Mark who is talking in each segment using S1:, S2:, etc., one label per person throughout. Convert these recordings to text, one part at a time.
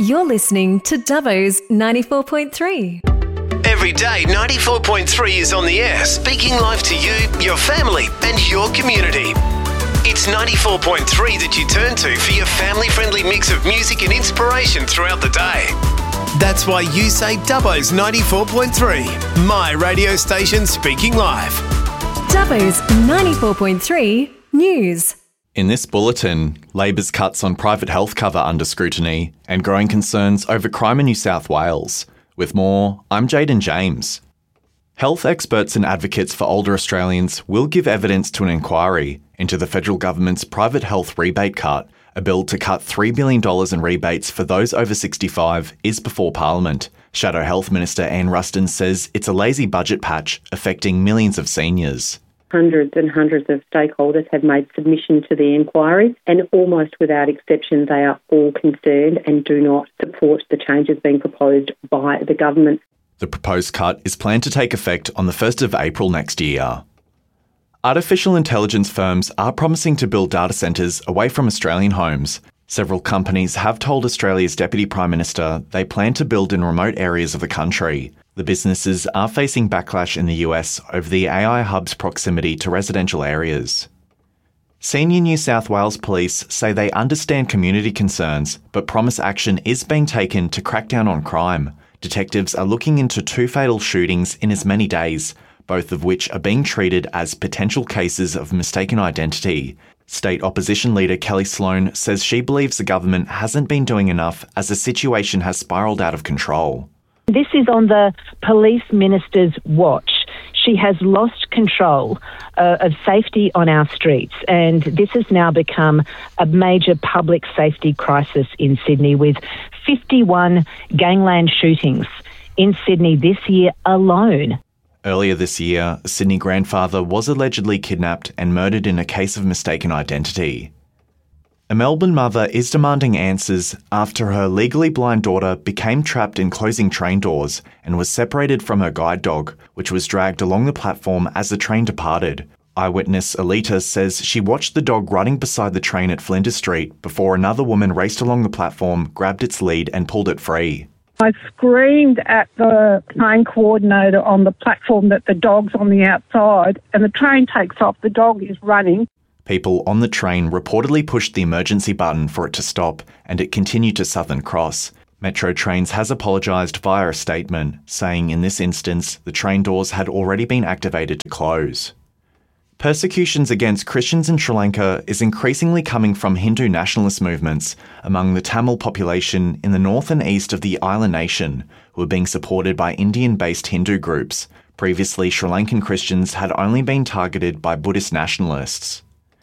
S1: You're listening to Dubbo's 94.3.
S2: Every day, 94.3 is on the air, speaking life to you, your family, and your community. It's 94.3 that you turn to for your family-friendly mix of music and inspiration throughout the day. That's why you say Dubbo's 94.3, my radio station speaking life.
S1: Dubbo's 94.3 News.
S3: In this bulletin, Labor's cuts on private health cover under scrutiny and growing concerns over crime in New South Wales. With more, I'm Jaden James. Health experts and advocates for older Australians will give evidence to an inquiry into the federal government's private health rebate cut. A bill to cut $3 billion in rebates for those over 65 is before Parliament. Shadow Health Minister Anne Ruston says it's a lazy budget patch affecting millions of seniors.
S4: Hundreds and hundreds of stakeholders have made submission to the inquiry, and almost without exception they are all concerned and do not support the changes being proposed by the government.
S3: The proposed cut is planned to take effect on the 1st of April next year. Artificial intelligence firms are promising to build data centres away from Australian homes. Several companies have told Australia's Deputy Prime Minister they plan to build in remote areas of the country. The businesses are facing backlash in the US over the AI hub's proximity to residential areas. Senior New South Wales police say they understand community concerns, but promise action is being taken to crack down on crime. Detectives are looking into 2 fatal shootings in as many days, both of which are being treated as potential cases of mistaken identity. State opposition leader Kelly Sloan says she believes the government hasn't been doing enough as the situation has spiralled out of control.
S5: This is on the police minister's watch. She has lost control of safety on our streets, and this has now become a major public safety crisis in Sydney, with 51 gangland shootings in Sydney this year alone.
S3: Earlier this year, a Sydney grandfather was allegedly kidnapped and murdered in a case of mistaken identity. A Melbourne mother is demanding answers after her legally blind daughter became trapped in closing train doors and was separated from her guide dog, which was dragged along the platform as the train departed. Eyewitness Alita says she watched the dog running beside the train at Flinders Street before another woman raced along the platform, grabbed its lead and pulled it free.
S6: I screamed at the train coordinator on the platform that the dog's on the outside, and the train takes off, the dog is running.
S3: People on the train reportedly pushed the emergency button for it to stop, and it continued to Southern Cross. Metro Trains has apologised via a statement, saying in this instance the train doors had already been activated to close. Persecutions against Christians in Sri Lanka is increasingly coming from Hindu nationalist movements among the Tamil population in the north and east of the island nation, who are being supported by Indian-based Hindu groups. Previously, Sri Lankan Christians had only been targeted by Buddhist nationalists.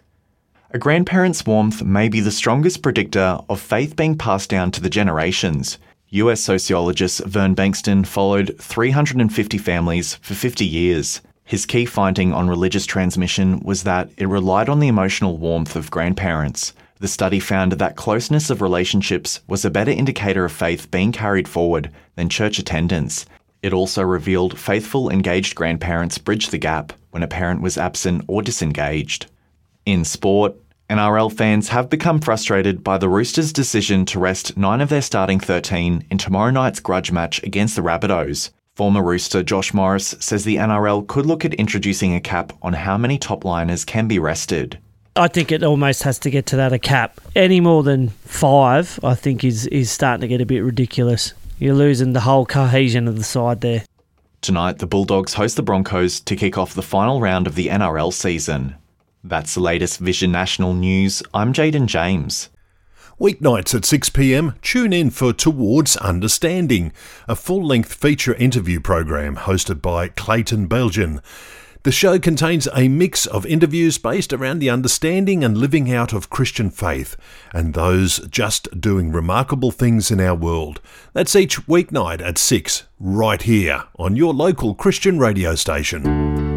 S3: A grandparent's warmth may be the strongest predictor of faith being passed down to the generations. US sociologist Vern Bankston followed 350 families for 50 years. His key finding on religious transmission was that it relied on the emotional warmth of grandparents. The study found that closeness of relationships was a better indicator of faith being carried forward than church attendance. It also revealed faithful, engaged grandparents bridged the gap when a parent was absent or disengaged. In sport, NRL fans have become frustrated by the Roosters' decision to rest 9 of their starting 13 in tomorrow night's grudge match against the Rabbitohs. Former Rooster Josh Morris says the NRL could look at introducing a cap on how many top liners can be rested.
S7: I think it almost has to get to that, a cap. Any more than 5, I think, is starting to get a bit ridiculous. You're losing the whole cohesion of the side there.
S3: Tonight, the Bulldogs host the Broncos to kick off the final round of the NRL season. That's the latest Vision National news. I'm Jaden James.
S8: Weeknights at 6 p.m, tune in for Towards Understanding, a full-length feature interview program hosted by Clayton Belgian. The show contains a mix of interviews based around the understanding and living out of Christian faith and those just doing remarkable things in our world. That's each weeknight at 6, right here on your local Christian radio station.